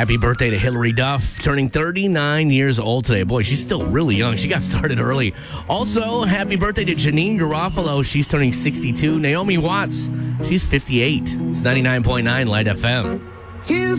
Happy birthday to Hillary Duff, turning 39 years old today. Boy, she's still really young. She got started early. Also, happy birthday to Janine Garofalo. She's turning 62. Naomi Watts, she's 58. It's 99.9 Light FM.